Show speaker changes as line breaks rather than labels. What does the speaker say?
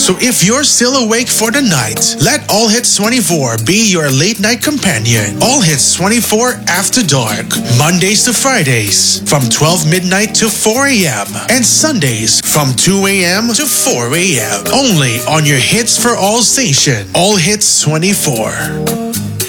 So if you're still awake for the night, let All Hits 24 be your late night companion. All Hits 24 After Dark. Mondays to Fridays from 12 midnight to 4 a.m. and Sundays from 2 a.m. to 4 a.m. Only on your Hits for All station. All Hits 24.